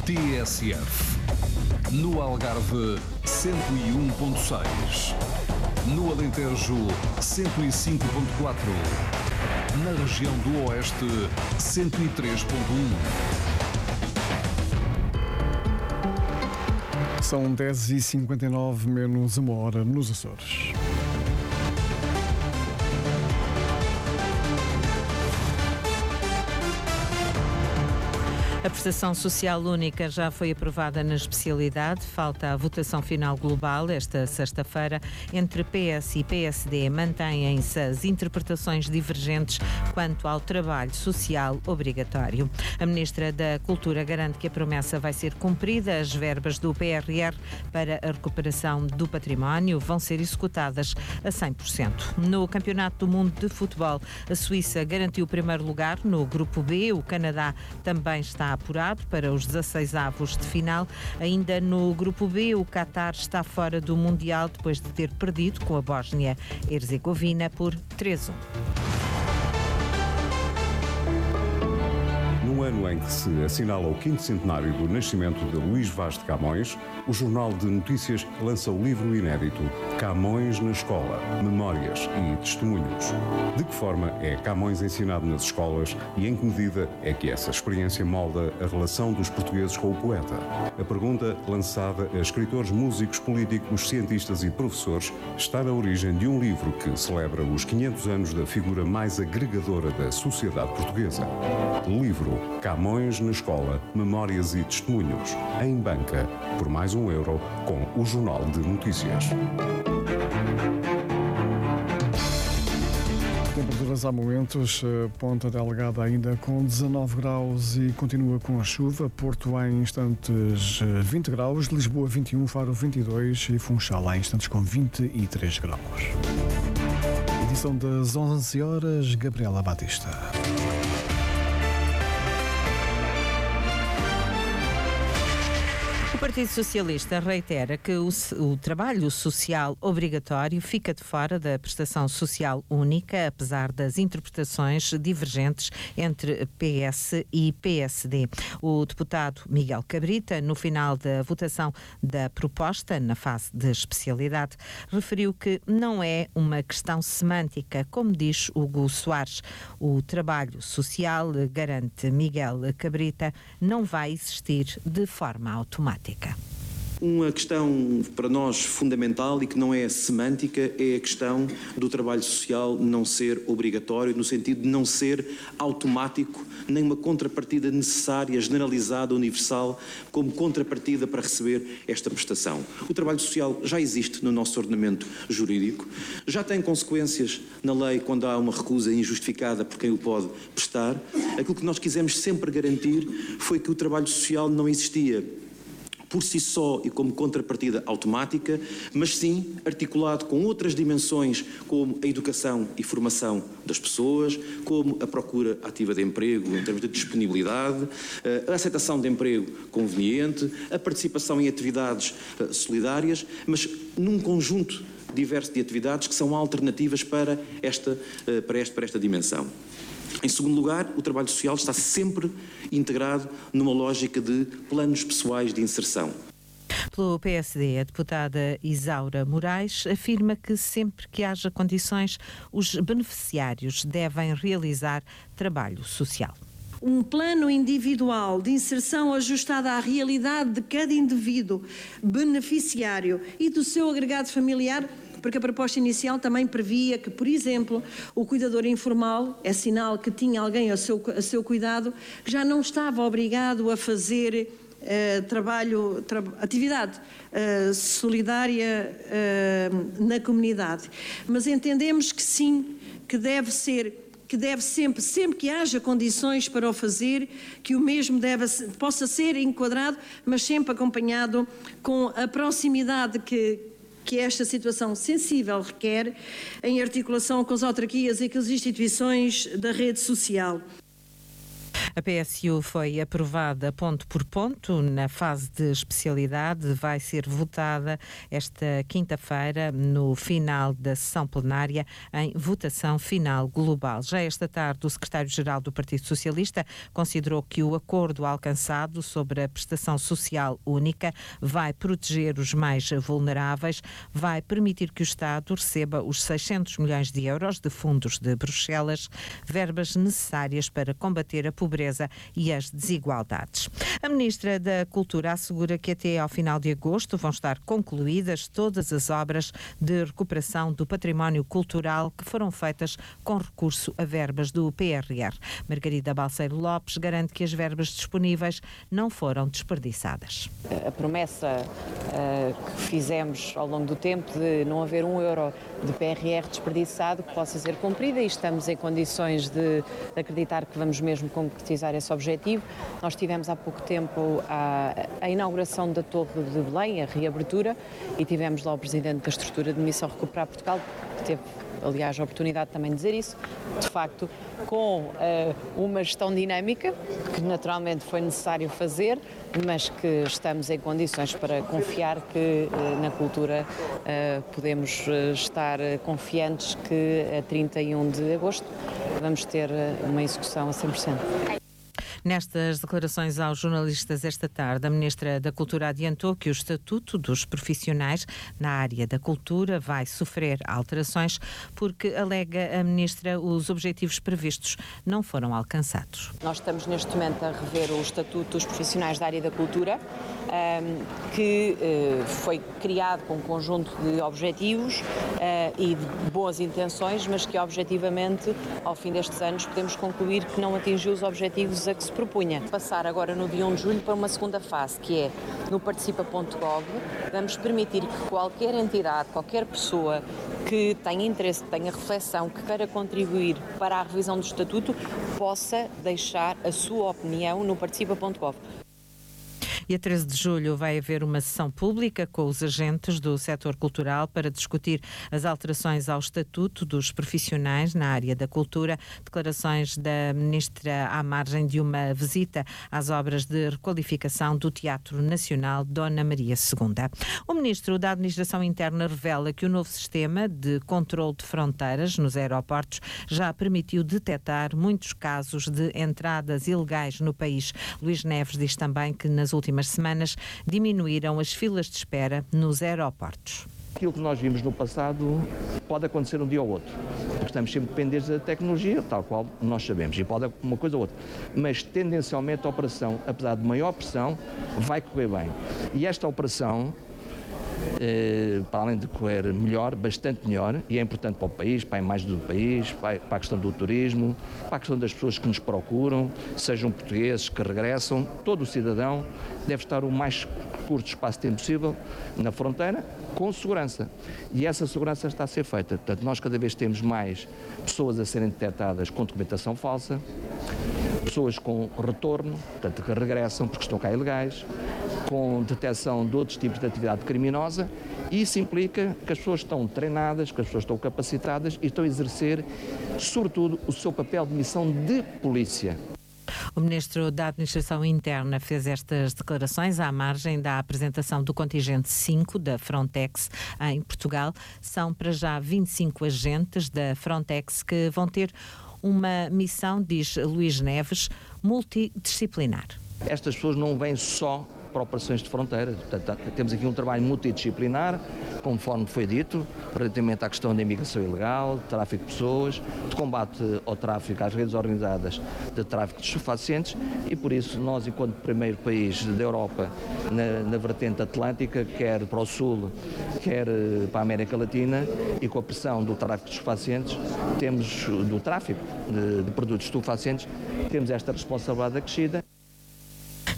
TSF. No Algarve, 101.6. No Alentejo, 105.4. Na região do Oeste, 103.1. São 10h59 menos uma hora nos Açores. A prestação social única já foi aprovada na especialidade. Falta a votação final global esta sexta-feira. Entre PS e PSD mantêm-se as interpretações divergentes quanto ao trabalho social obrigatório. A Ministra da Cultura garante que a promessa vai ser cumprida. As verbas do PRR para a recuperação do património vão ser executadas a 100%. No Campeonato do Mundo de Futebol, a Suíça garantiu o primeiro lugar no Grupo B. O Canadá também está apurado para os 16avos de final. Ainda no Grupo B, o Qatar está fora do Mundial depois de ter perdido com a Bósnia-Herzegovina por 3-1. No ano em que se assinala o 5º centenário do nascimento de Luís Vaz de Camões, o Jornal de Notícias lança o livro inédito Camões na Escola, Memórias e Testemunhos. De que forma é Camões ensinado nas escolas e em que medida é que essa experiência molda a relação dos portugueses com o poeta? A pergunta, lançada a escritores, músicos, políticos, cientistas e professores, está na origem de um livro que celebra os 500 anos da figura mais agregadora da sociedade portuguesa. Livro Camões na Escola, Memórias e Testemunhos, em banca, por mais €1, com o Jornal de Notícias. Temperaturas há momentos, Ponta Delgada ainda com 19 graus e continua com a chuva, Porto em instantes 20 graus, Lisboa 21, Faro 22 e Funchal em instantes com 23 graus. Edição das 11 horas, Gabriela Batista. O Partido Socialista reitera que o trabalho social obrigatório fica de fora da prestação social única, apesar das interpretações divergentes entre PS e PSD. O deputado Miguel Cabrita, no final da votação da proposta, na fase de especialidade, referiu que não é uma questão semântica, como diz Hugo Soares. O trabalho social, garante Miguel Cabrita, não vai existir de forma automática. Uma questão para nós fundamental e que não é semântica é a questão do trabalho social não ser obrigatório, no sentido de não ser automático, nem uma contrapartida necessária, generalizada, universal, como contrapartida para receber esta prestação. O trabalho social já existe no nosso ordenamento jurídico, já tem consequências na lei quando há uma recusa injustificada por quem o pode prestar. Aquilo que nós quisemos sempre garantir foi que o trabalho social não existia por si só e como contrapartida automática, mas sim articulado com outras dimensões, como a educação e formação das pessoas, como a procura ativa de emprego em termos de disponibilidade, a aceitação de emprego conveniente, a participação em atividades solidárias, mas num conjunto diverso de atividades que são alternativas para esta dimensão. Em segundo lugar, o trabalho social está sempre integrado numa lógica de planos pessoais de inserção. Pelo PSD, a deputada Isaura Moraes afirma que sempre que haja condições, os beneficiários devem realizar trabalho social. Um plano individual de inserção ajustado à realidade de cada indivíduo beneficiário e do seu agregado familiar, porque a proposta inicial também previa que, por exemplo, o cuidador informal, é sinal que tinha alguém a seu cuidado, já não estava obrigado a fazer atividade solidária na comunidade. Mas entendemos que sim, que deve sempre que haja condições para o fazer, que o mesmo possa ser enquadrado, mas sempre acompanhado com a proximidade que esta situação sensível requer, em articulação com as autarquias e com as instituições da rede social. A PSU foi aprovada ponto por ponto na fase de especialidade. Vai ser votada esta quinta-feira, no final da sessão plenária, em votação final global. Já esta tarde, o secretário-geral do Partido Socialista considerou que o acordo alcançado sobre a prestação social única vai proteger os mais vulneráveis, vai permitir que o Estado receba os 600 milhões de euros de fundos de Bruxelas, verbas necessárias para combater a pobreza e as desigualdades. A Ministra da Cultura assegura que até ao final de agosto vão estar concluídas todas as obras de recuperação do património cultural que foram feitas com recurso a verbas do PRR. Margarida Balseiro Lopes garante que as verbas disponíveis não foram desperdiçadas. A promessa que fizemos ao longo do tempo de não haver €1 de PRR desperdiçado que possa ser cumprida, e estamos em condições de acreditar que vamos mesmo concretizar esse objetivo. Nós tivemos há pouco tempo a inauguração da Torre de Belém, a reabertura, e tivemos lá o Presidente da Estrutura de Missão Recuperar Portugal, que teve, aliás, a oportunidade também de dizer isso, de facto, com uma gestão dinâmica, que naturalmente foi necessário fazer, mas que estamos em condições para confiar que na cultura podemos estar confiantes que a 31 de agosto vamos ter uma execução a 100%. Nestas declarações aos jornalistas esta tarde, a Ministra da Cultura adiantou que o Estatuto dos Profissionais na área da cultura vai sofrer alterações porque, alega a Ministra, os objetivos previstos não foram alcançados. Nós estamos neste momento a rever o Estatuto dos Profissionais da área da cultura, que foi criado com um conjunto de objetivos e de boas intenções, mas que objetivamente, ao fim destes anos, podemos concluir que não atingiu os objetivos a que se propunha. Passar agora no dia 1 de julho para uma segunda fase, que é no participa.gov, vamos permitir que qualquer entidade, qualquer pessoa que tenha interesse, que tenha reflexão, que queira contribuir para a revisão do Estatuto, possa deixar a sua opinião no participa.gov. E a 13 de julho vai haver uma sessão pública com os agentes do setor cultural para discutir as alterações ao Estatuto dos Profissionais na área da cultura. Declarações da Ministra à margem de uma visita às obras de requalificação do Teatro Nacional Dona Maria II. O Ministro da Administração Interna revela que o novo sistema de controle de fronteiras nos aeroportos já permitiu detectar muitos casos de entradas ilegais no país. Luís Neves diz também que nas últimas semanas diminuíram as filas de espera nos aeroportos. Aquilo que nós vimos no passado pode acontecer um dia ou outro, porque estamos sempre dependentes da tecnologia, tal qual nós sabemos, e pode uma coisa ou outra. Mas, tendencialmente, a operação, apesar de maior pressão, vai correr bem. E esta operação, para além de correr melhor, bastante melhor, e é importante para o país, para a imagem do país, para a questão do turismo, para a questão das pessoas que nos procuram, sejam portugueses que regressam, todo o cidadão deve estar o mais curto espaço de tempo possível na fronteira, com segurança. E essa segurança está a ser feita. Portanto, nós cada vez temos mais pessoas a serem detectadas com documentação falsa, pessoas com retorno, portanto, que regressam porque estão cá ilegais, com detecção de outros tipos de atividade criminosa, e isso implica que as pessoas estão treinadas, que as pessoas estão capacitadas e estão a exercer, sobretudo, o seu papel de missão de polícia. O Ministro da Administração Interna fez estas declarações à margem da apresentação do contingente 5 da Frontex em Portugal. São para já 25 agentes da Frontex que vão ter uma missão, diz Luís Neves, multidisciplinar. Estas pessoas não vêm só para operações de fronteira. Portanto, temos aqui um trabalho multidisciplinar, conforme foi dito, relativamente à questão da imigração ilegal, de tráfico de pessoas, de combate ao tráfico, às redes organizadas de tráfico de estupefacientes, e por isso nós, enquanto primeiro país da Europa na vertente atlântica, quer para o Sul, quer para a América Latina, e com a pressão do tráfico de estupefacientes, temos do tráfico de produtos estupefacientes, temos esta responsabilidade acrescida.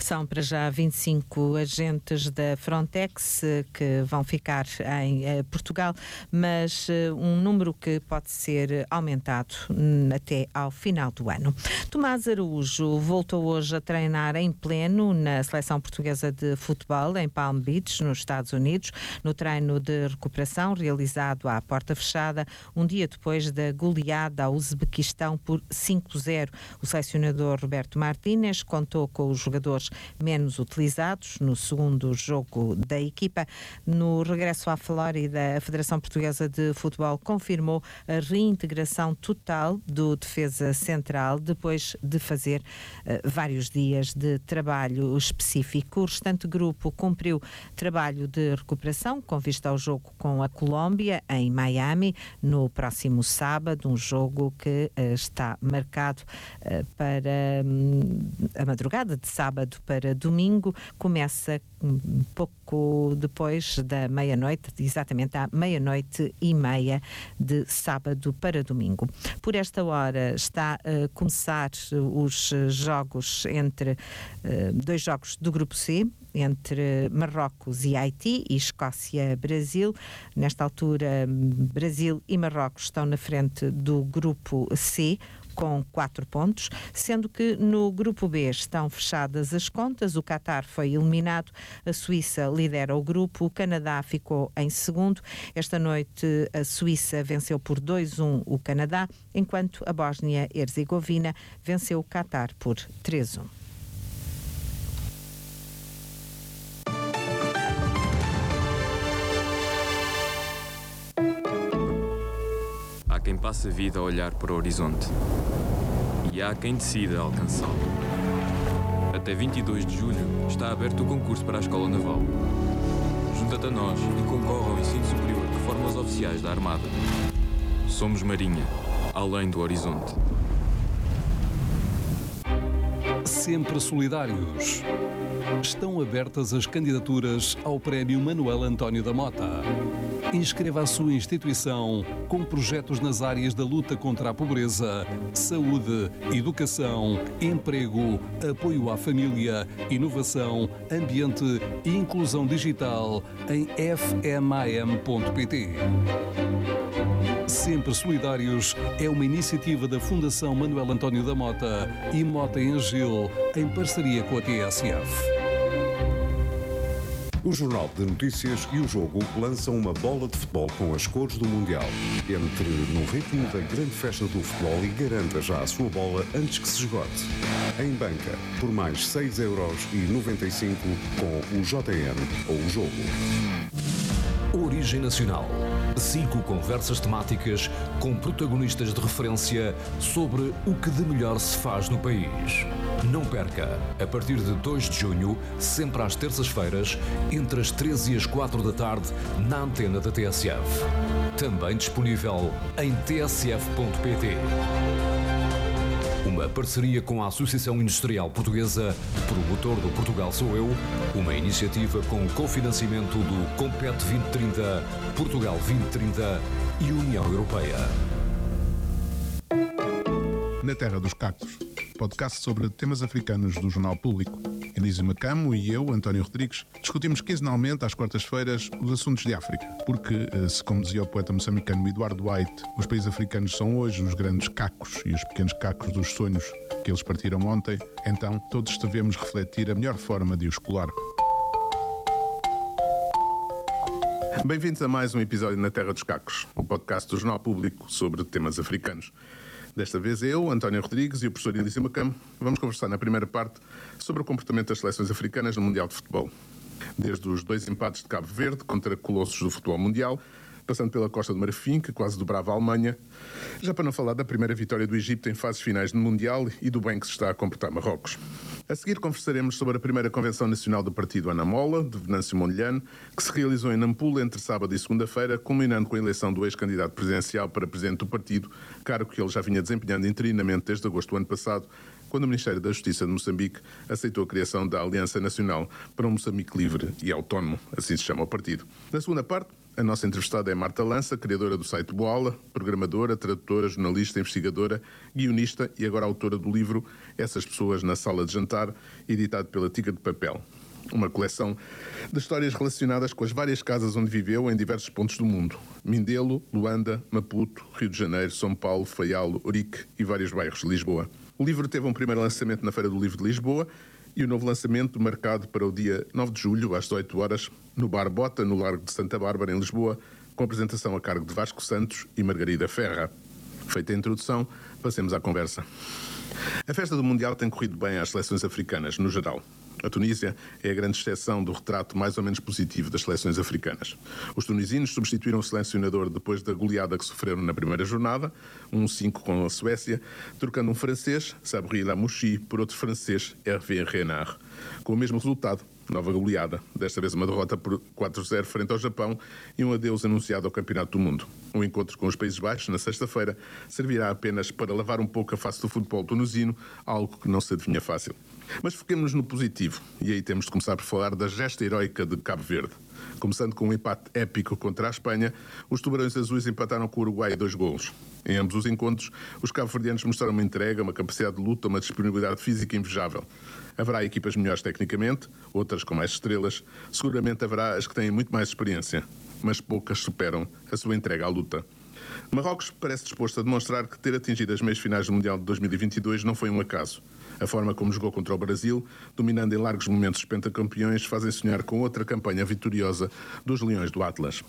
São para já 25 agentes da Frontex que vão ficar em Portugal, mas um número que pode ser aumentado até ao final do ano. Tomás Araújo voltou hoje a treinar em pleno na seleção portuguesa de futebol em Palm Beach, nos Estados Unidos, no treino de recuperação realizado à porta fechada, um dia depois da goleada ao Uzbequistão por 5-0. O selecionador Roberto Martínez contou com os jogadores menos utilizados no segundo jogo da equipa. No regresso à Flórida, a Federação Portuguesa de Futebol confirmou a reintegração total do defesa central depois de fazer vários dias de trabalho específico. O restante grupo cumpriu trabalho de recuperação com vista ao jogo com a Colômbia em Miami no próximo sábado, um jogo que está marcado para a madrugada de sábado para domingo. Começa pouco depois da meia-noite, exatamente à 00:30 de sábado para domingo. Por esta hora está a começar os jogos entre dois jogos do Grupo C, entre Marrocos e Haiti e Escócia-Brasil. Nesta altura, Brasil e Marrocos estão na frente do Grupo C, com 4 pontos, sendo que no Grupo B estão fechadas as contas. O Qatar foi eliminado, a Suíça lidera o grupo, o Canadá ficou em segundo. Esta noite a Suíça venceu por 2-1 o Canadá, enquanto a Bósnia-Herzegovina venceu o Qatar por 3-1. Há quem passe a vida a olhar para o horizonte e há quem decida alcançá-lo. Até 22 de julho está aberto o concurso para a Escola Naval. Junta-te a nós e concorre ao ensino superior que forma os oficiais da Armada. Somos Marinha, além do horizonte. Sempre solidários. Estão abertas as candidaturas ao Prémio Manuel António da Mota. Inscreva a sua instituição com projetos nas áreas da luta contra a pobreza, saúde, educação, emprego, apoio à família, inovação, ambiente e inclusão digital em fmam.pt. Sempre Solidários é uma iniciativa da Fundação Manuel António da Mota e Mota em Agil, em parceria com a TSF. O Jornal de Notícias e o Jogo lançam uma bola de futebol com as cores do Mundial. Entre no ritmo da grande festa do futebol e garanta já a sua bola antes que se esgote. Em banca, por mais 6,95€ com o JN ou o Jogo. Origem Nacional. 5 conversas temáticas com protagonistas de referência sobre o que de melhor se faz no país. Não perca, a partir de 2 de junho, sempre às terças-feiras, entre as 13 e as 4 da tarde, na antena da TSF. Também disponível em tsf.pt. Uma parceria com a Associação Industrial Portuguesa, promotor do Portugal Sou Eu, uma iniciativa com cofinanciamento do Compete 2030, Portugal 2030 e União Europeia. Na Terra dos Cactos, podcast sobre temas africanos do Jornal Público. Elísio Macamo e eu, António Rodrigues, discutimos quinzenalmente às quartas-feiras os assuntos de África. Porque, se como dizia o poeta moçambicano Eduardo White, os países africanos são hoje os grandes cacos e os pequenos cacos dos sonhos que eles partiram ontem, então todos devemos refletir a melhor forma de os colar. Bem-vindos a mais um episódio na Terra dos Cacos, o podcast do Jornal Público sobre temas africanos. Desta vez eu, António Rodrigues e o professor Elísio Macamo vamos conversar na primeira parte sobre o comportamento das seleções africanas no Mundial de Futebol. Desde os 2 empates de Cabo Verde contra colossos do futebol mundial, passando pela Costa do Marfim, que quase dobrava a Alemanha, já para não falar da primeira vitória do Egito em fases finais do Mundial e do bem que se está a comportar Marrocos. A seguir conversaremos sobre a primeira Convenção Nacional do Partido Anamola, de Venâncio Mondlane, que se realizou em Nampula entre sábado e segunda-feira, culminando com a eleição do ex-candidato presidencial para presidente do partido, cargo que ele já vinha desempenhando interinamente desde agosto do ano passado, quando o Ministério da Justiça de Moçambique aceitou a criação da Aliança Nacional para um Moçambique Livre e Autónomo, assim se chama o partido. Na segunda parte, A nossa entrevistada é Marta Lança, criadora do site Bola, programadora, tradutora, jornalista, investigadora, guionista e agora autora do livro Essas Pessoas na Sala de Jantar, editado pela Tica de Papel. Uma coleção de histórias relacionadas com as várias casas onde viveu em diversos pontos do mundo. Mindelo, Luanda, Maputo, Rio de Janeiro, São Paulo, Faial, Ourique e vários bairros de Lisboa. O livro teve um primeiro lançamento na Feira do Livro de Lisboa e o novo lançamento marcado para o dia 9 de julho, às 18 horas, no Bar Bota, no Largo de Santa Bárbara, em Lisboa, com apresentação a cargo de Vasco Santos e Margarida Ferra. Feita a introdução, passemos à conversa. A festa do Mundial tem corrido bem às seleções africanas, no geral. A Tunísia é a grande exceção do retrato mais ou menos positivo das seleções africanas. Os tunisinos substituíram o selecionador depois da goleada que sofreram na primeira jornada, 1-5 com a Suécia, trocando um francês, Sabri Lamouchi, por outro francês, Hervé Renard. Com o mesmo resultado, nova goleada, desta vez uma derrota por 4-0 frente ao Japão e um adeus anunciado ao Campeonato do Mundo. Um encontro com os Países Baixos, na sexta-feira, servirá apenas para lavar um pouco a face do futebol tunisino, algo que não se adivinha fácil. Mas foquemos-nos no positivo, e aí temos de começar por falar da gesta heroica de Cabo Verde. Começando com um empate épico contra a Espanha, os Tubarões Azuis empataram com o Uruguai 2 golos. Em ambos os encontros, os cabo-verdianos mostraram uma entrega, uma capacidade de luta, uma disponibilidade física invejável. Haverá equipas melhores tecnicamente, outras com mais estrelas. Seguramente haverá as que têm muito mais experiência, mas poucas superam a sua entrega à luta. Marrocos parece disposto a demonstrar que ter atingido as meias finais do Mundial de 2022 não foi um acaso. A forma como jogou contra o Brasil, dominando em largos momentos os pentacampeões, fazem sonhar com outra campanha vitoriosa dos Leões do Atlas.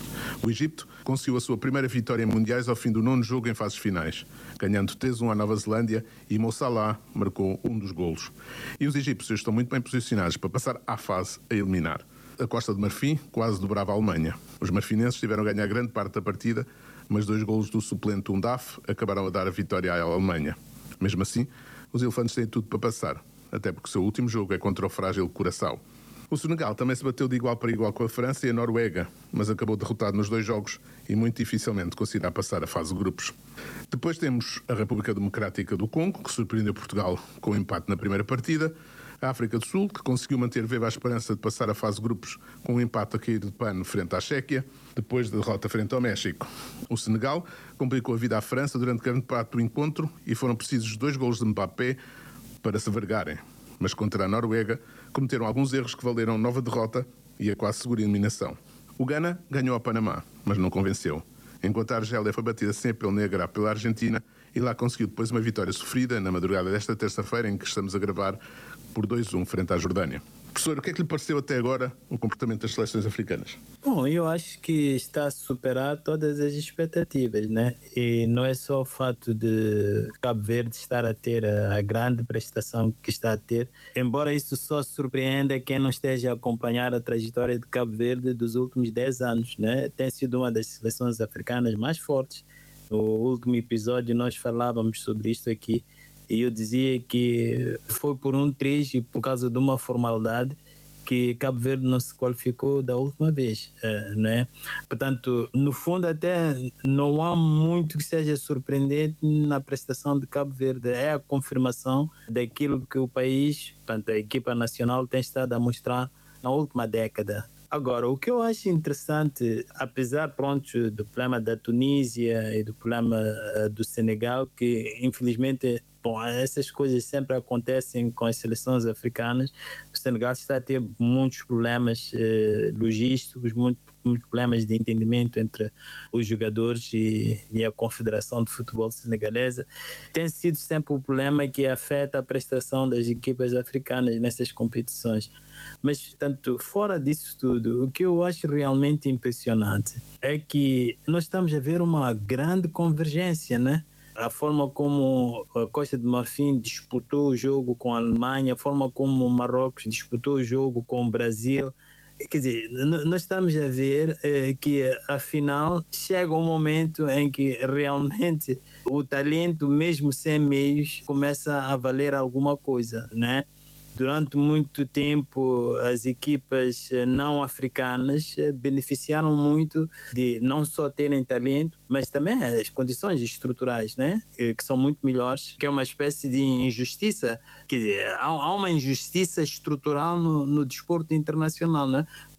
O Egito conseguiu a sua primeira vitória em mundiais ao fim do 9º jogo em fases finais, ganhando 3-1 à Nova Zelândia e Mo Salah marcou um dos golos. E os egípcios estão muito bem posicionados para passar à fase a eliminar. A Costa de Marfim quase dobrava a Alemanha. Os marfinenses tiveram a ganhar grande parte da partida, mas 2 golos do suplente Undaf acabaram a dar a vitória à Alemanha. Mesmo assim, os elefantes têm tudo para passar, até porque o seu último jogo é contra o frágil Curaçao. O Senegal também se bateu de igual para igual com a França e a Noruega, mas acabou derrotado nos 2 jogos e muito dificilmente conseguirá passar a fase de grupos. Depois temos a República Democrática do Congo, que surpreendeu Portugal com o empate na primeira partida, a África do Sul, que conseguiu manter viva a esperança de passar a fase de grupos com um empate a cair de pano frente à Chequia, depois da derrota frente ao México. O Senegal complicou a vida à França durante grande parte do encontro e foram precisos 2 golos de Mbappé para se vergarem. Mas contra a Noruega cometeram alguns erros que valeram nova derrota e a quase segura eliminação. O Ghana ganhou ao Panamá, mas não convenceu. Enquanto a Argélia foi batida sem apelo nem agrá pela Argentina e lá conseguiu depois uma vitória sofrida na madrugada desta terça-feira em que estamos a gravar por 2-1 frente à Jordânia. Professor, o que é que lhe pareceu até agora o comportamento das seleções africanas? Bom, eu acho que está a superar todas as expectativas, né? E não é só o fato de Cabo Verde estar a ter a grande prestação que está a ter, embora isso só surpreenda quem não esteja a acompanhar a trajetória de Cabo Verde dos últimos 10 anos, né? Tem sido uma das seleções africanas mais fortes. No último episódio nós falávamos sobre isto aqui, e eu dizia que foi por um triz e por causa de uma formalidade que Cabo Verde não se qualificou da última vez, né? Portanto, no fundo até não há muito que seja surpreendente na prestação de Cabo Verde. É a confirmação daquilo que o país, portanto, a equipa nacional tem estado a mostrar na última década. Agora, o que eu acho interessante, apesar pronto, do problema da Tunísia e do problema do Senegal, que infelizmente, bom, essas coisas sempre acontecem com as seleções africanas, o Senegal está a ter muitos problemas logísticos, muitos problemas de entendimento entre os jogadores e a Confederação de Futebol Senegalesa. Tem sido sempre o problema que afeta a prestação das equipas africanas nessas competições. Mas, tanto fora disso tudo, o que eu acho realmente impressionante é que nós estamos a ver uma grande convergência, né? A forma como a Costa de Marfim disputou o jogo com a Alemanha, a forma como o Marrocos disputou o jogo com o Brasil. Quer dizer, nós estamos a ver que, afinal, chega um momento em que realmente o talento, mesmo sem meios, começa a valer alguma coisa, né? Durante muito tempo, as equipas não africanas beneficiaram muito de não só terem talento, mas também as condições estruturais, né? Que são muito melhores, que é uma espécie de injustiça. Quer dizer, há uma injustiça estrutural no desporto internacional, né?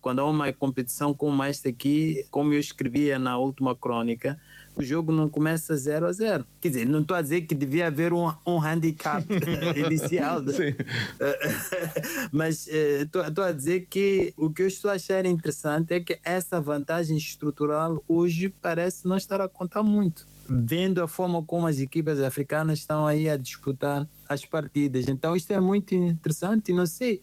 quando há uma competição como esta aqui, como eu escrevia na última crônica, o jogo não começa 0-0. Quer dizer, não estou a dizer que devia haver um handicap inicial. Sim. Mas estou a dizer que o que eu estou a achar interessante é que essa vantagem estrutural hoje parece não estar a contar muito, vendo a forma como as equipas africanas estão aí a disputar as partidas. Então isto é muito interessante e não sei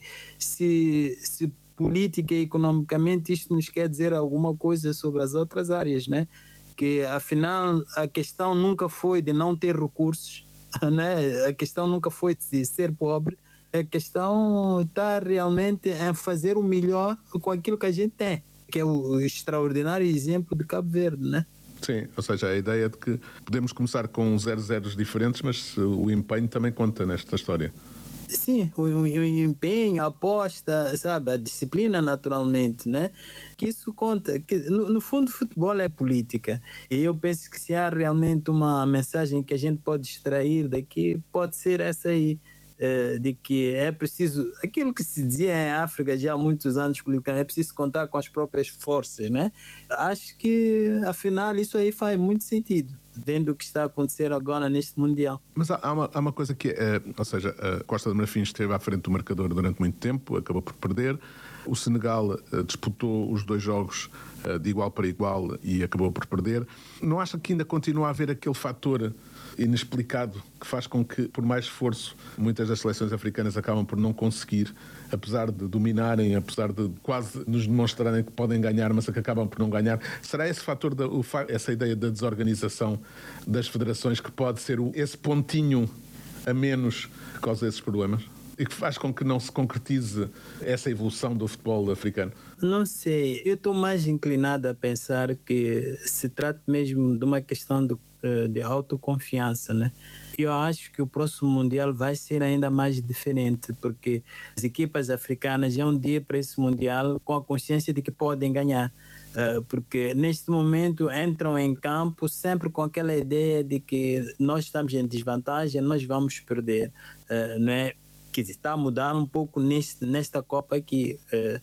se política e economicamente isto nos quer dizer alguma coisa sobre as outras áreas, né? Que afinal a questão nunca foi de não ter recursos, né? A questão nunca foi de ser pobre, a questão está realmente em fazer o melhor com aquilo que a gente tem, que é o extraordinário exemplo de Cabo Verde, né? Sim, ou seja, a ideia de que podemos começar com 0-0 diferentes, mas o empenho também conta nesta história. Sim, o empenho, a aposta, sabe, a disciplina naturalmente, né? Que isso conta. Que, no fundo, o futebol é política. E eu penso que se há realmente uma mensagem que a gente pode extrair daqui, pode ser essa aí. De que é preciso, aquilo que se dizia em África já há muitos anos, é preciso contar com as próprias forças, né? Acho que, afinal, isso aí faz muito sentido, vendo o que está a acontecer agora neste Mundial. Mas há uma coisa que é, ou seja, a Costa de Marfim esteve à frente do marcador durante muito tempo, acabou por perder. O Senegal disputou os 2 jogos de igual para igual e acabou por perder. Não acha que ainda continua a haver aquele fator inexplicado que faz com que, por mais esforço, muitas das seleções africanas acabam por não conseguir, apesar de dominarem, apesar de quase nos demonstrarem que podem ganhar, mas que acabam por não ganhar? Será esse fator, essa ideia da desorganização das federações que pode ser esse pontinho a menos que causa esses problemas? E que faz com que não se concretize essa evolução do futebol africano? Não sei, eu estou mais inclinado a pensar que se trata mesmo de uma questão de autoconfiança, né? Eu acho que o próximo Mundial vai ser ainda mais diferente, porque as equipas africanas já um dia para esse Mundial com a consciência de que podem ganhar. Porque neste momento entram em campo sempre com aquela ideia de que nós estamos em desvantagem, nós vamos perder, não é? Que está a mudar um pouco nesta Copa aqui,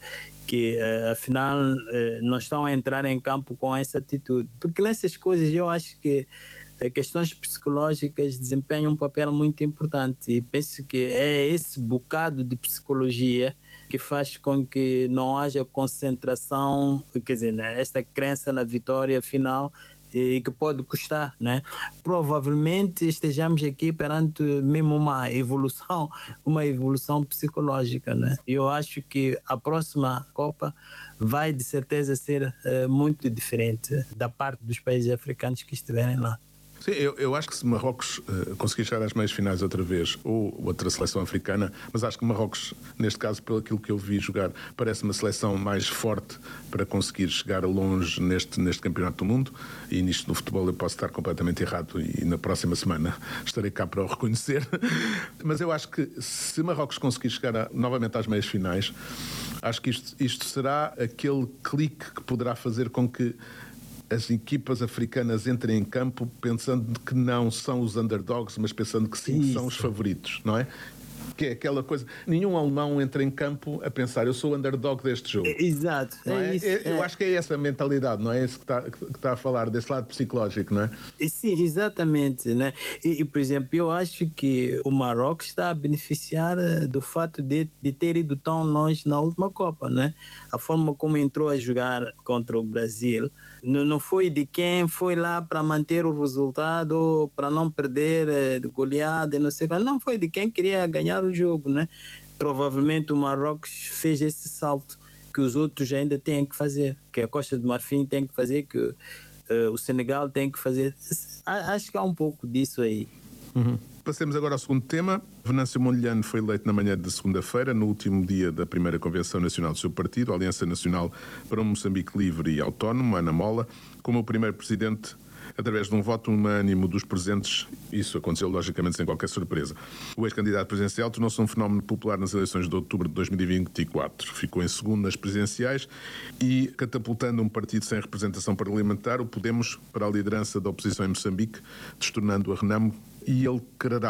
que afinal não estão a entrar em campo com essa atitude. Porque nessas coisas eu acho que questões psicológicas desempenham um papel muito importante e penso que é esse bocado de psicologia que faz com que não haja concentração, quer dizer, esta crença na vitória final e que pode custar, né? Provavelmente estejamos aqui perante mesmo uma evolução psicológica, né? Eu acho que a próxima Copa vai de certeza ser muito diferente da parte dos países africanos que estiverem lá. Sim, eu acho que se Marrocos conseguir chegar às meias finais outra vez, ou outra seleção africana, mas acho que Marrocos, neste caso, pelo aquilo que eu vi jogar, parece uma seleção mais forte para conseguir chegar longe neste campeonato do mundo, e nisto do futebol eu posso estar completamente errado e na próxima semana estarei cá para o reconhecer. Mas eu acho que se Marrocos conseguir chegar novamente às meias finais, acho que isto será aquele clique que poderá fazer com que as equipas africanas entrem em campo pensando que não são os underdogs, mas pensando que sim, que são os favoritos, não é? Que é aquela coisa, nenhum alemão entra em campo a pensar, eu sou o underdog deste jogo. Exato, é isso. Eu acho que é essa a mentalidade, não é? Isso que está a falar, desse lado psicológico, não é? Sim, exatamente, né? E por exemplo, eu acho que o Marrocos está a beneficiar do fato de ter ido tão longe na última Copa, né? A forma como entrou a jogar contra o Brasil não foi de quem foi lá para manter o resultado, para não perder de goleada, não sei o que. Não, foi de quem queria ganhar o jogo, né? Provavelmente o Marrocos fez esse salto que os outros ainda têm que fazer, que a Costa de Marfim tem que fazer, que o Senegal tem que fazer. Acho que há um pouco disso aí. Uhum. Passemos agora ao segundo tema. Venâncio Mondlane foi eleito na manhã de segunda-feira, no último dia da primeira Convenção Nacional do seu partido, a Aliança Nacional para um Moçambique Livre e Autónomo, Ana Mola, como o primeiro presidente através de um voto unânime dos presentes. Isso aconteceu logicamente sem qualquer surpresa. O ex-candidato presidencial tornou-se um fenómeno popular nas eleições de outubro de 2024. Ficou em segundo nas presidenciais e, catapultando um partido sem representação parlamentar, o Podemos, para a liderança da oposição em Moçambique, destornando a Renamo, e ele quererá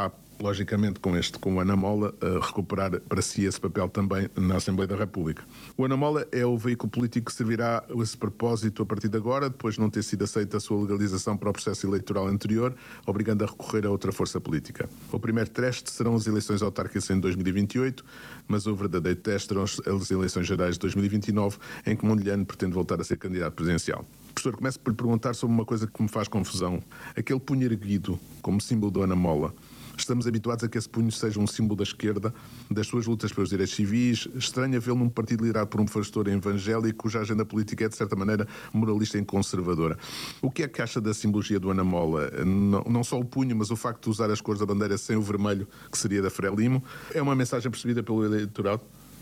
logicamente com o Ana Mola, recuperar para si esse papel também na Assembleia da República. O Ana Mola é o veículo político que servirá a esse propósito a partir de agora, depois de não ter sido aceita a sua legalização para o processo eleitoral anterior, obrigando a recorrer a outra força política. O primeiro teste serão as eleições autárquicas em 2028, mas o verdadeiro teste serão as eleições gerais de 2029, em que Mondlane pretende voltar a ser candidato presidencial. Professor, começo por lhe perguntar sobre uma coisa que me faz confusão. Aquele punho erguido como símbolo do Ana Mola. Estamos habituados a que esse punho seja um símbolo da esquerda, das suas lutas pelos direitos civis. Estranho vê-lo num partido liderado por um pastor evangélico, cuja agenda política é, de certa maneira, moralista e conservadora. O que é que acha da simbologia do Ana Mola? Não só o punho, mas o facto de usar as cores da bandeira sem o vermelho, que seria da Frelimo. É uma mensagem percebida pelo eleitorado?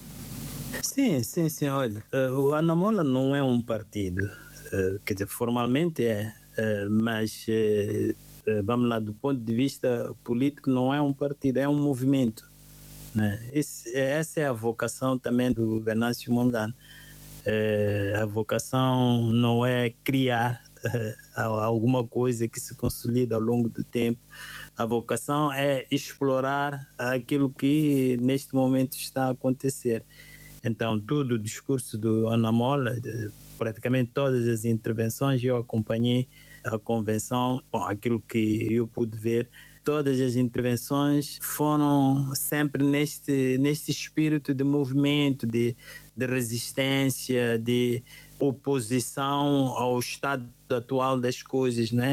Sim. Olha, o Ana Mola não é um partido. Quer dizer, formalmente mas vamos lá, do ponto de vista político, não é um partido, é um movimento, né? Essa é a vocação também do Venâncio Mondlane. A vocação não é criar alguma coisa que se consolida ao longo do tempo. A vocação é explorar aquilo que neste momento está a acontecer. Então, todo o discurso do Ana Mola, praticamente todas as intervenções, eu acompanhei a convenção, aquilo que eu pude ver, todas as intervenções foram sempre neste espírito de movimento, de resistência, de oposição ao estado atual das coisas, né?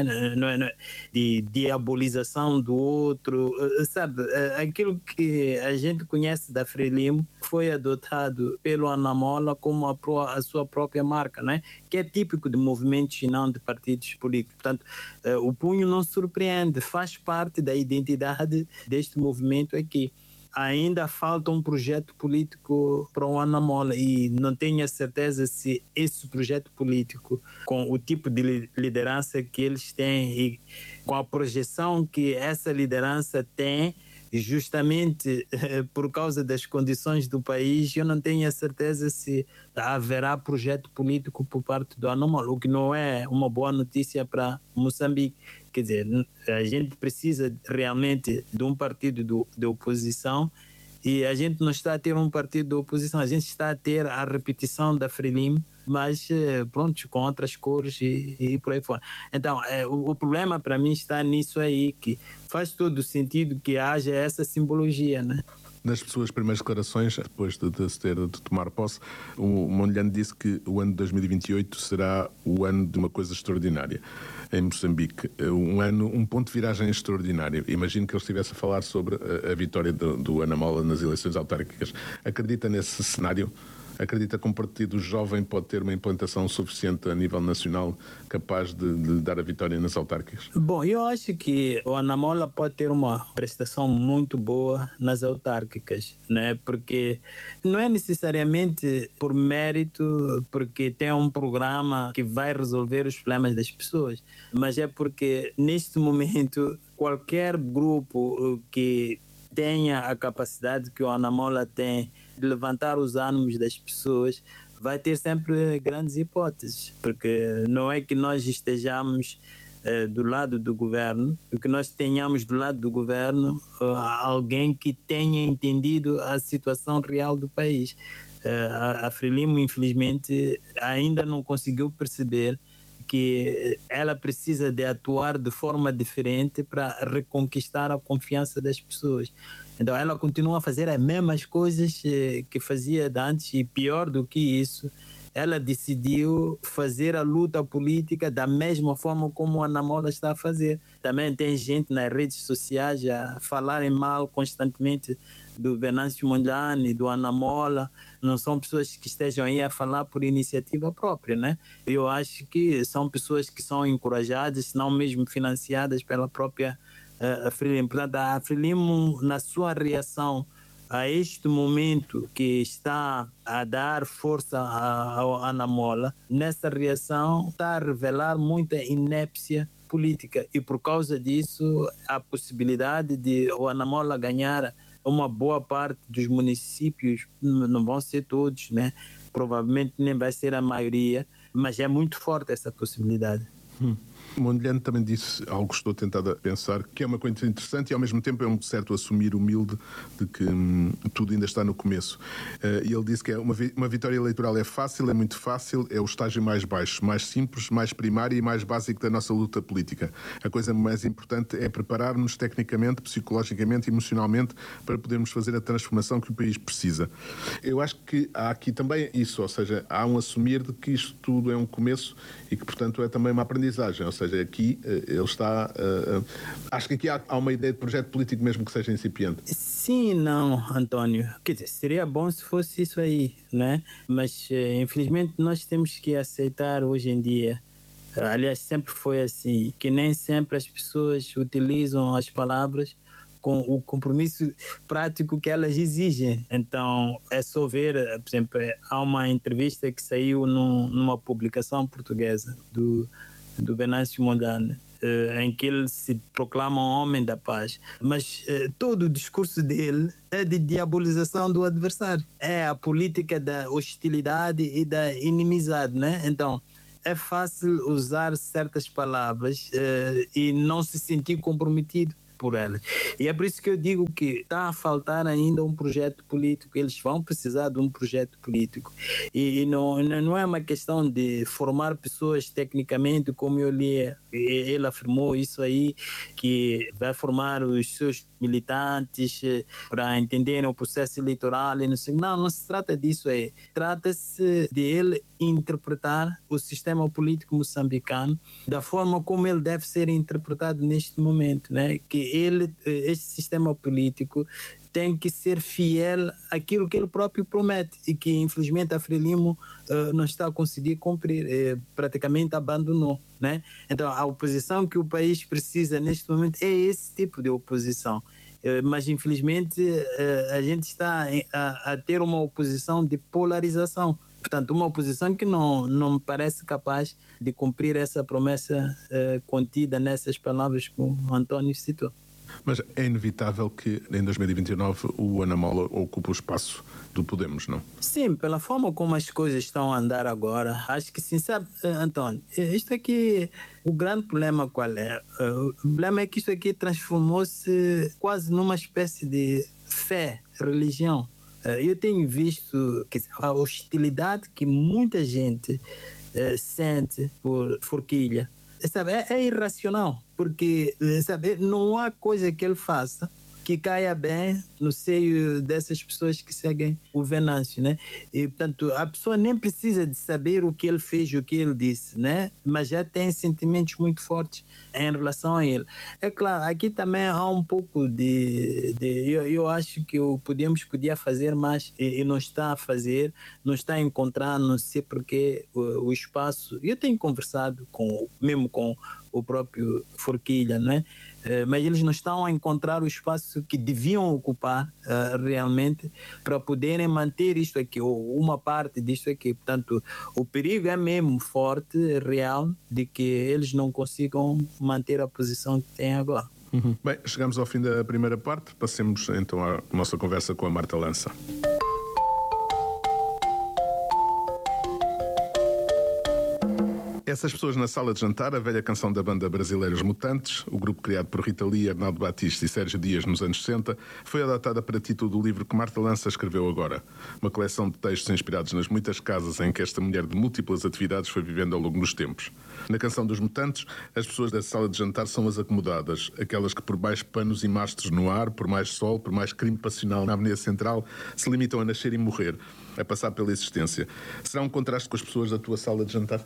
De diabolização do outro, sabe? Aquilo que a gente conhece da Frelimo foi adotado pelo Ana Mola como a sua própria marca, né? Que é típico de movimentos e não de partidos políticos. Portanto, o punho não surpreende, faz parte da identidade deste movimento aqui. Ainda falta um projeto político para o Ana Mola e não tenho a certeza se esse projeto político, com o tipo de liderança que eles têm e com a projeção que essa liderança tem, justamente por causa das condições do país, eu não tenho a certeza se haverá projeto político por parte do Ana Mola, o que não é uma boa notícia para Moçambique. Quer dizer, a gente precisa realmente de um partido de oposição e a gente não está a ter um partido de oposição, a gente está a ter a repetição da Frelimo, mas pronto, com outras cores e por aí fora. Então, o problema para mim está nisso aí, que faz todo o sentido que haja essa simbologia, né? Nas suas primeiras declarações, depois de tomar posse, o Mondlane disse que o ano de 2028 será o ano de uma coisa extraordinária em Moçambique. Um ponto de viragem extraordinário. Imagino que ele estivesse a falar sobre a vitória do Ana Mola nas eleições autárquicas. Acredita nesse cenário? Acredita que um partido jovem pode ter uma implantação suficiente a nível nacional capaz de dar a vitória nas autárquicas? Bom, eu acho que o Ana Mola pode ter uma prestação muito boa nas autárquicas, né? Porque não é necessariamente por mérito, porque tem um programa que vai resolver os problemas das pessoas, mas é porque neste momento qualquer grupo que tenha a capacidade que o Ana Mola tem de levantar os ânimos das pessoas, vai ter sempre grandes hipóteses, porque não é que nós estejamos do lado do governo, que nós tenhamos do lado do governo alguém que tenha entendido a situação real do país. A Frelimo, infelizmente, ainda não conseguiu perceber que ela precisa de atuar de forma diferente para reconquistar a confiança das pessoas. Então ela continua a fazer as mesmas coisas que fazia antes e pior do que isso, ela decidiu fazer a luta política da mesma forma como a Ana Mola está a fazer. Também tem gente nas redes sociais a falarem mal constantemente do Venâncio Mondlane, do Ana Mola. Não são pessoas que estejam aí a falar por iniciativa própria, né? Eu acho que são pessoas que são encorajadas, se não mesmo financiadas pela própria Frelimo. Portanto, a Frelimo, na sua reação a este momento que está a dar força ao Ana Mola, nessa reação está a revelar muita inépcia política e por causa disso a possibilidade de o Ana Mola ganhar uma boa parte dos municípios, não vão ser todos, né? Provavelmente nem vai ser a maioria, mas é muito forte essa possibilidade. Mondlane também disse algo que estou tentado a pensar, que é uma coisa interessante e ao mesmo tempo é um certo assumir humilde de que tudo ainda está no começo. E ele disse que uma vitória eleitoral é fácil, é muito fácil, é o estágio mais baixo, mais simples, mais primário e mais básico da nossa luta política. A coisa mais importante é preparar-nos tecnicamente, psicologicamente, emocionalmente para podermos fazer a transformação que o país precisa. Eu acho que há aqui também isso, ou seja, há um assumir de que isto tudo é um começo e que, portanto, é também uma aprendizagem. Ou seja, aqui ele está... acho que aqui há uma ideia de projeto político mesmo que seja incipiente. Sim, não, António. Quer dizer, seria bom se fosse isso aí, né? Mas, infelizmente, nós temos que aceitar hoje em dia, aliás, sempre foi assim, que nem sempre as pessoas utilizam as palavras com o compromisso prático que elas exigem. Então, é só ver, por exemplo, há uma entrevista que saiu numa publicação portuguesa do Venâncio Mondlane, em que ele se proclama um homem da paz. Mas todo o discurso dele é de diabolização do adversário. É a política da hostilidade e da inimizade, né? Então, é fácil usar certas palavras e não se sentir comprometido por elas. E é por isso que eu digo que está a faltar ainda um projeto político. Eles vão precisar de um projeto político. E não é uma questão de formar pessoas tecnicamente, como eu li, ele afirmou isso aí, que vai formar os seus militantes para entenderem o processo eleitoral. E não se trata disso aí. Trata-se de ele interpretar o sistema político moçambicano da forma como ele deve ser interpretado neste momento, né? Que este sistema político tem que ser fiel àquilo que ele próprio promete e que, infelizmente, a Frelimo não está a conseguir cumprir, praticamente abandonou, né? Então, a oposição que o país precisa neste momento é esse tipo de oposição. Mas, infelizmente, a gente está a ter uma oposição de polarização. Portanto, uma oposição que não me parece capaz de cumprir essa promessa contida nessas palavras que o António citou. Mas é inevitável que em 2029 o Ana Mola ocupe o espaço do Podemos, não? Sim, pela forma como as coisas estão a andar agora, acho que sim. Sabe, António, isto aqui, o grande problema qual é? O problema é que isto aqui transformou-se quase numa espécie de fé, religião. Eu tenho visto a hostilidade que muita gente sente por Forquilha. Sabe, é irracional, porque sabe, não há coisa que ele faça que caia bem no seio dessas pessoas que seguem o Venâncio, né? E, portanto, a pessoa nem precisa de saber o que ele fez, o que ele disse, né? Mas já tem sentimentos muito fortes em relação a ele. É claro, aqui também há um pouco eu acho que o Podemos podia fazer mais e não está a fazer, não está a encontrar, não sei porquê, o espaço. Eu tenho conversado mesmo com o próprio Forquilha, né? Mas eles não estão a encontrar o espaço que deviam ocupar realmente para poderem manter isto aqui, ou uma parte disto aqui. Portanto, o perigo é mesmo forte, real, de que eles não consigam manter a posição que têm agora. Bem, chegamos ao fim da primeira parte, passemos então à nossa conversa com a Marta Lança. Essas pessoas na sala de jantar, a velha canção da banda brasileira Os Mutantes, o grupo criado por Rita Lee, Arnaldo Batista e Sérgio Dias nos anos 60, foi adotada para título do livro que Marta Lança escreveu agora. Uma coleção de textos inspirados nas muitas casas em que esta mulher de múltiplas atividades foi vivendo ao longo dos tempos. Na canção dos Mutantes, as pessoas da sala de jantar são as acomodadas, aquelas que por mais panos e mastros no ar, por mais sol, por mais crime passional na Avenida Central, se limitam a nascer e morrer, a passar pela existência. Será um contraste com as pessoas da tua sala de jantar?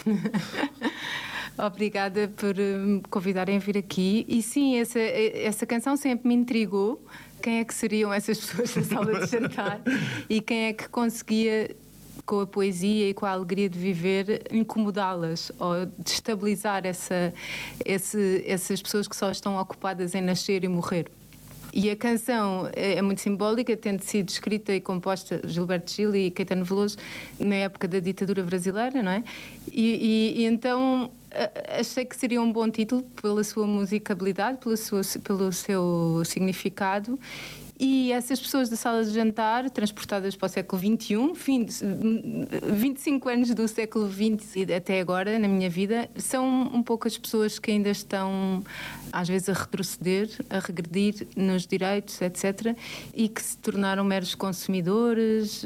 Obrigada por me convidarem a vir aqui. E sim, essa canção sempre me intrigou. Quem é que seriam essas pessoas da sala de jantar? E quem é que conseguia, com a poesia e com a alegria de viver, incomodá-las ou destabilizar essas pessoas que só estão ocupadas em nascer e morrer? E a canção é muito simbólica, tendo sido escrita e composta Gilberto Gil e Caetano Veloso na época da ditadura brasileira, não é? E então achei que seria um bom título pela sua musicabilidade, pelo seu significado E essas pessoas da sala de jantar, transportadas para o século XXI, 25 anos do século XX e até agora, na minha vida, são um pouco as pessoas que ainda estão, às vezes, a retroceder, a regredir nos direitos, etc. E que se tornaram meros consumidores,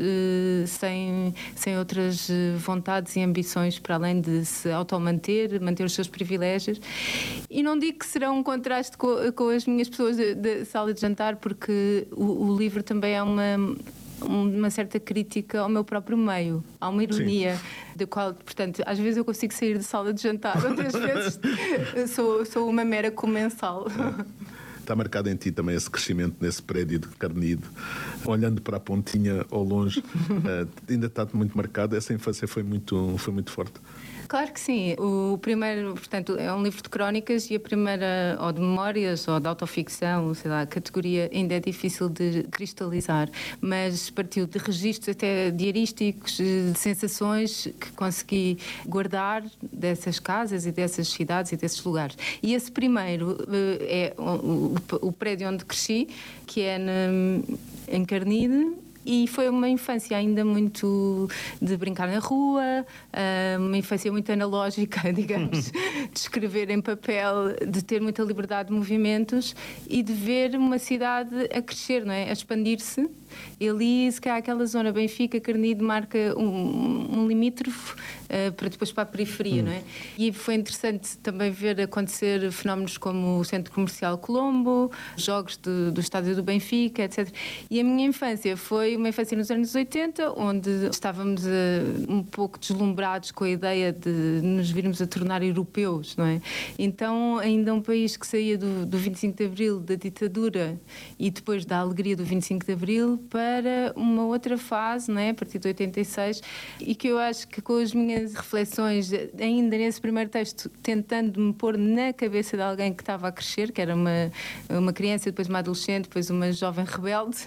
sem outras vontades e ambições para além de se automanter, manter os seus privilégios. E não digo que será um contraste com as minhas pessoas da sala de jantar, porque o livro também é uma certa crítica ao meu próprio meio, há uma ironia da qual, portanto, às vezes eu consigo sair da sala de jantar, outras vezes sou uma mera comensal. Está marcado em ti também esse crescimento nesse prédio de Carnide, olhando para a pontinha ao longe, ainda está muito marcado, essa infância foi muito forte. Claro que sim. O primeiro, portanto, é um livro de crónicas e a primeira, ou de memórias, ou de autoficção, sei lá, a categoria ainda é difícil de cristalizar, mas partiu de registros até diarísticos, de sensações que consegui guardar dessas casas e dessas cidades e desses lugares. E esse primeiro é o prédio onde cresci, que é em Carnide. E foi uma infância ainda muito de brincar na rua, uma infância muito analógica, digamos, de escrever em papel, de ter muita liberdade de movimentos e de ver uma cidade a crescer, não é? A expandir-se. E ali, se calhar, aquela zona Benfica, Carnide, marca um limítrofe para depois para a periferia, não é? E foi interessante também ver acontecer fenómenos como o Centro Comercial Colombo, jogos do estádio do Benfica, etc. E a minha infância foi uma infância nos anos 80, onde estávamos um pouco deslumbrados com a ideia de nos virmos a tornar europeus, não é? Então, ainda um país que saía do 25 de Abril, da ditadura, e depois da alegria do 25 de Abril, para uma outra fase, não é? A partir de 86, e que eu acho que com as minhas reflexões, ainda nesse primeiro texto, tentando me pôr na cabeça de alguém que estava a crescer, que era uma criança, depois uma adolescente, depois uma jovem rebelde,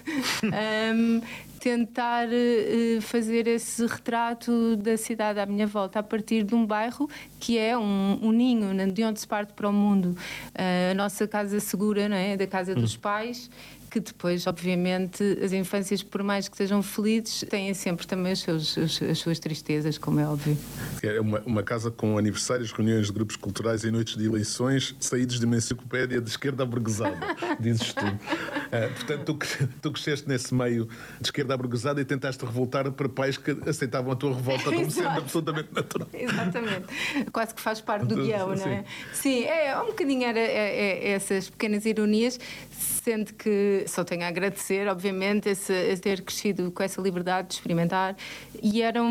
tentar fazer esse retrato da cidade à minha volta a partir de um bairro que é um ninho, de onde se parte para o mundo. A nossa casa segura, não é? Da casa dos pais, que depois, obviamente, as infâncias, por mais que sejam felizes, têm sempre também as suas tristezas, como é óbvio. É uma casa com aniversários, reuniões de grupos culturais e noites de eleições, saídos de uma enciclopédia de esquerda aburguesada, dizes tu. Portanto, tu cresceste nesse meio de esquerda aburguesada e tentaste revoltar para pais que aceitavam a tua revolta como sendo absolutamente natural. Exatamente. Quase que faz parte do guião, não é? Sim, um bocadinho essas pequenas ironias, sendo que só tenho a agradecer, obviamente, a ter crescido com essa liberdade de experimentar, e era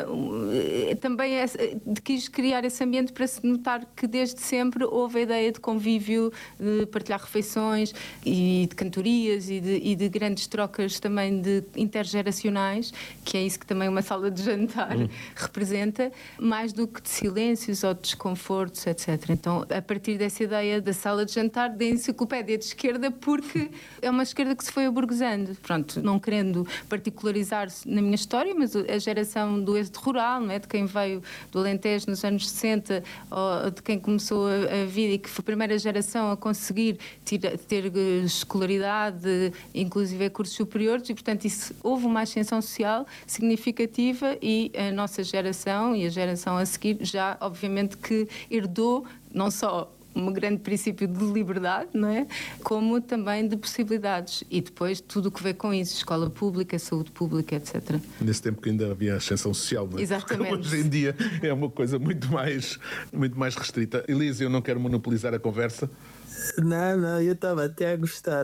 também quis criar esse ambiente para se notar que desde sempre houve a ideia de convívio, de partilhar refeições e de cantorias e de grandes trocas também intergeracionais, que é isso que também uma sala de jantar representa, mais do que de silêncios ou de desconfortos, etc. Então, a partir dessa ideia da sala de jantar, da enciclopédia de esquerda, porque é uma esquerda que se foi aburguesando. Pronto, não querendo particularizar-se na minha história, mas a geração do êxodo rural, não é? De quem veio do Alentejo nos anos 60, ou de quem começou a vida e que foi a primeira geração a conseguir ter escolaridade, inclusive cursos superiores, e portanto houve uma ascensão social significativa, e a nossa geração e a geração a seguir já, obviamente, que herdou não só um grande princípio de liberdade, não é? Como também de possibilidades. E depois tudo o que vem com isso, escola pública, saúde pública, etc. Nesse tempo que ainda havia ascensão social, não é? Exatamente. Porque hoje em dia é uma coisa muito mais restrita. Elisa, eu não quero monopolizar a conversa. Não, eu estava até a gostar.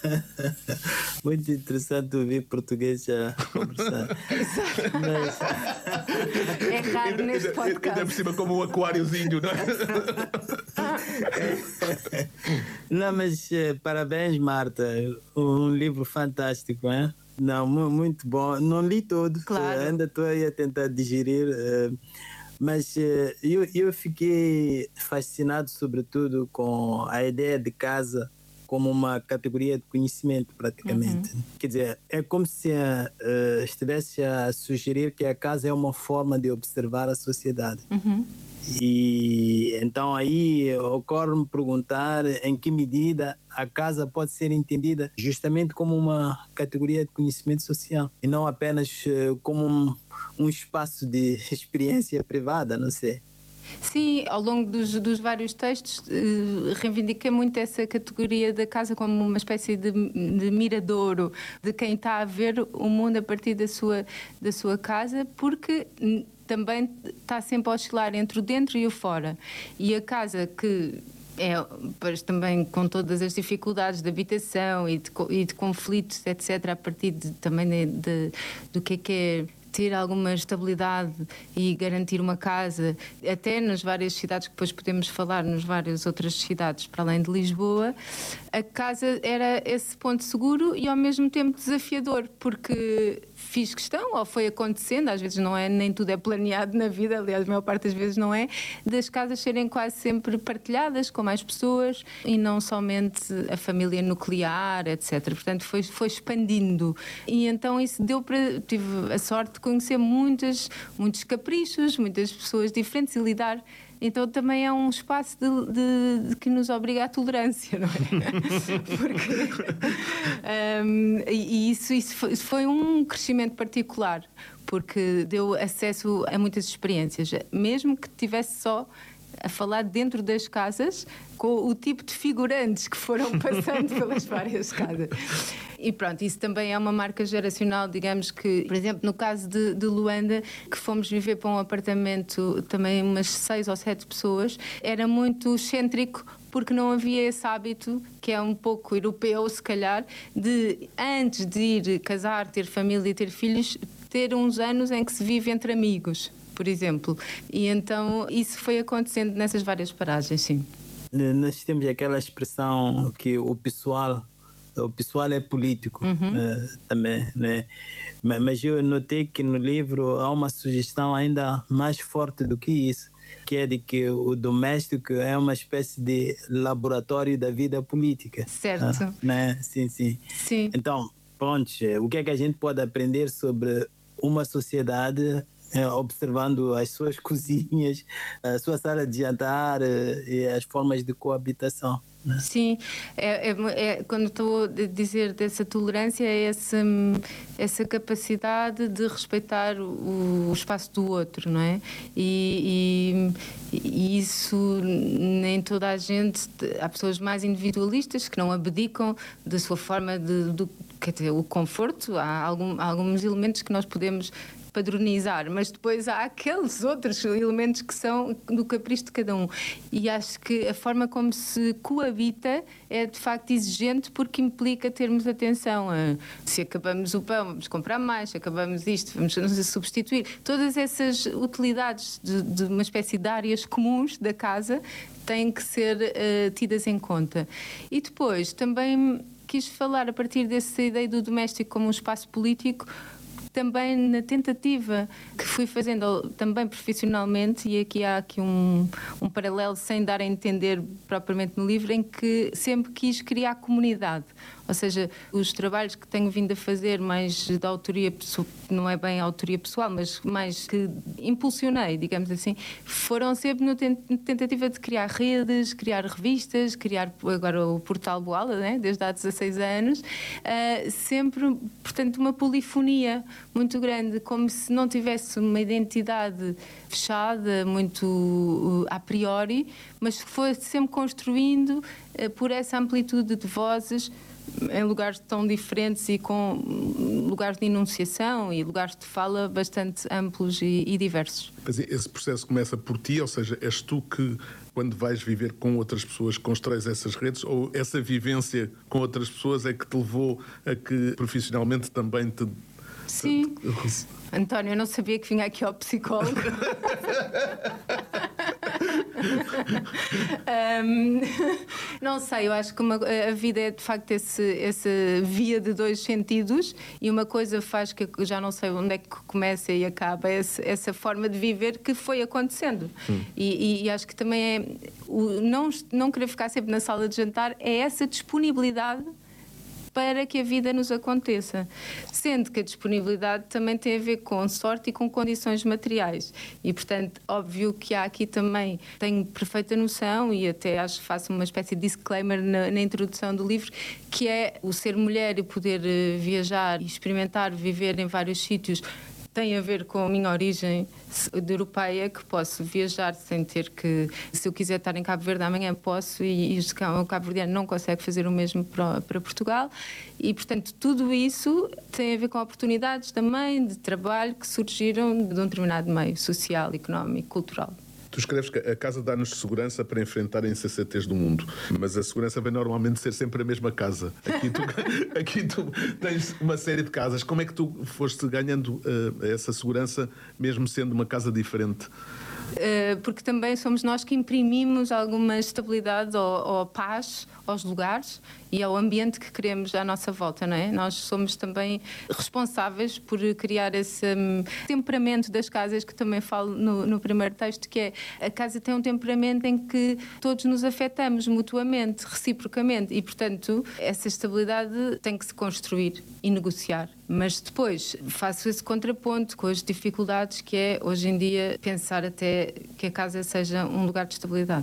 Muito interessante ouvir português a conversar. Mas... É raro neste podcast. Ainda por cima como um aquáriozinho, não é? Não, mas parabéns, Marta. Um livro fantástico, hein? Não, muito bom. Não li todo, claro. Ainda estou aí a tentar digerir. Mas eu fiquei fascinado, sobretudo, com a ideia de casa como uma categoria de conhecimento, praticamente. Quer dizer, é como se estivesse a sugerir que a casa é uma forma de observar a sociedade. E então aí ocorre-me perguntar em que medida a casa pode ser entendida justamente como uma categoria de conhecimento social e não apenas como um espaço de experiência privada, não sei. Sim, ao longo dos vários textos reivindica muito essa categoria da casa como uma espécie de miradouro de quem está a ver o mundo a partir da sua casa, porque também está sempre a oscilar entre o dentro e o fora. E a casa que pois também com todas as dificuldades de habitação e de conflitos, etc., a partir também do que é ter alguma estabilidade e garantir uma casa, até nas várias cidades que depois podemos falar, nas várias outras cidades para além de Lisboa, a casa era esse ponto seguro e ao mesmo tempo desafiador, porque fiz questão, ou foi acontecendo, às vezes não é, nem tudo é planeado na vida, aliás, a maior parte das vezes não é, das casas serem quase sempre partilhadas com mais pessoas e não somente a família nuclear, etc. Portanto, foi expandindo. E então isso tive a sorte de conhecer muitos caprichos, muitas pessoas diferentes e lidar. Então também é um espaço de que nos obriga à tolerância, não é? E isso foi um crescimento particular, porque deu acesso a muitas experiências, mesmo que tivesse só a falar dentro das casas, com o tipo de figurantes que foram passando pelas várias casas. E pronto, isso também é uma marca geracional, digamos que, por exemplo, no caso de Luanda, que fomos viver para um apartamento, também umas 6 ou 7 pessoas, era muito excêntrico, porque não havia esse hábito, que é um pouco europeu, se calhar, de antes de ir casar, ter família e ter filhos, ter uns anos em que se vive entre amigos, por exemplo. E então isso foi acontecendo nessas várias paragens, sim. Nós temos aquela expressão que o pessoal é político, também, né? Mas eu notei que no livro há uma sugestão ainda mais forte do que isso, que é de que o doméstico é uma espécie de laboratório da vida política. Certo. Né? Sim. Então, pronto, o que é que a gente pode aprender sobre uma sociedade observando as suas cozinhas, a sua sala de jantar e as formas de coabitação? Sim, quando estou a dizer dessa tolerância, é essa capacidade de respeitar o espaço do outro, não é? E isso nem toda a gente, há pessoas mais individualistas que não abdicam da sua forma quer dizer, o conforto, há alguns elementos que nós podemos padronizar, mas depois há aqueles outros elementos que são do capricho de cada um. E acho que a forma como se coabita é de facto exigente, porque implica termos atenção a se acabamos o pão, vamos comprar mais, se acabamos isto, vamos nos substituir. Todas essas utilidades de uma espécie de áreas comuns da casa têm que ser tidas em conta. E depois também quis falar a partir dessa ideia do doméstico como um espaço político, também na tentativa que fui fazendo também profissionalmente, e aqui há um paralelo sem dar a entender propriamente no livro, em que sempre quis criar comunidade. Ou seja, os trabalhos que tenho vindo a fazer mais da autoria, não é bem autoria pessoal, mas mais que impulsionei, digamos assim, foram sempre na tentativa de criar redes, criar revistas, criar agora o Portal Boala, né? Desde há 16 anos, sempre, portanto, uma polifonia muito grande, como se não tivesse uma identidade fechada, muito a priori, mas que foi sempre construindo por essa amplitude de vozes em lugares tão diferentes e com lugares de enunciação e lugares de fala bastante amplos e diversos. Mas esse processo começa por ti, ou seja, és tu que, quando vais viver com outras pessoas, constróis essas redes, ou essa vivência com outras pessoas é que te levou a que profissionalmente também te... Sim. António, eu não sabia que vinha aqui ao psicólogo. Não sei, eu acho que a vida é de facto essa via de dois sentidos, e uma coisa faz que eu já não sei onde é que começa e acaba essa forma de viver que foi acontecendo. E acho que também é o não querer ficar sempre na sala de jantar, é essa disponibilidade para que a vida nos aconteça. Sendo que a disponibilidade também tem a ver com sorte e com condições materiais. E, portanto, óbvio que há aqui também, tenho perfeita noção, e até acho que faço uma espécie de disclaimer na introdução do livro, que é o ser mulher e poder viajar e experimentar, viver em vários sítios, tem a ver com a minha origem de europeia, que posso viajar sem ter que... Se eu quiser estar em Cabo Verde amanhã, posso, e o cabo-verdiano não consegue fazer o mesmo para Portugal. E, portanto, tudo isso tem a ver com oportunidades também de trabalho que surgiram de um determinado meio social, económico, cultural. Tu escreves que a casa dá-nos segurança para enfrentar a insensatez do mundo, mas a segurança vem normalmente ser sempre a mesma casa. Aqui tu tens uma série de casas. Como é que tu foste ganhando essa segurança, mesmo sendo uma casa diferente? Porque também somos nós que imprimimos alguma estabilidade ou paz aos lugares e ao ambiente que queremos à nossa volta, não é? Nós somos também responsáveis por criar esse temperamento das casas, que também falo no primeiro texto, que é a casa tem um temperamento em que todos nos afetamos mutuamente, reciprocamente, e, portanto, essa estabilidade tem que se construir e negociar. Mas depois faço esse contraponto com as dificuldades que é, hoje em dia, pensar até que a casa seja um lugar de estabilidade.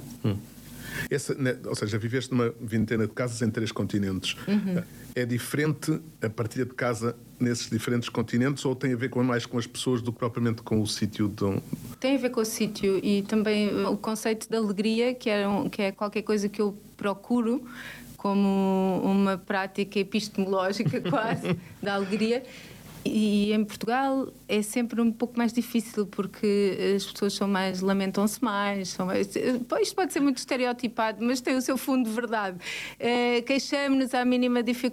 Ou seja, viveste numa vintena de casas em 3 continentes. É diferente a partilha de casa nesses diferentes continentes, ou tem a ver mais com as pessoas do que propriamente com o sítio? Tem a ver com o sítio, e também o conceito de alegria, que é qualquer coisa que eu procuro como uma prática epistemológica quase da alegria. E em Portugal é sempre um pouco mais difícil, porque as pessoas lamentam-se mais. Isto pode ser muito estereotipado, mas tem o seu fundo de verdade. Queixamos-nos à mínima dificuldade